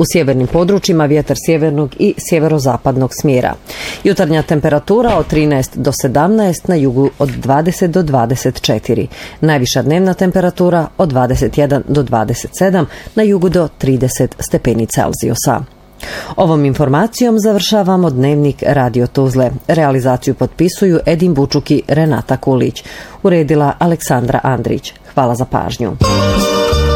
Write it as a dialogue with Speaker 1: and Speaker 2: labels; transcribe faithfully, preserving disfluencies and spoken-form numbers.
Speaker 1: U sjevernim područjima vjetar sjevernog i sjeverozapadnog smjera. Jutarnja temperatura od trinaest do sedamnaest, na jugu od dvadeset do dvadeset četiri. Najviša dnevna temperatura od dvadeset jedan do dvadeset sedam, na jugu do trideset stepeni Celzijusa. Ovom informacijom završavamo dnevnik Radio Tuzle. Realizaciju potpisuju Edin Bučuk i Renata Kulić. Uredila Aleksandra Andrić. Hvala za pažnju.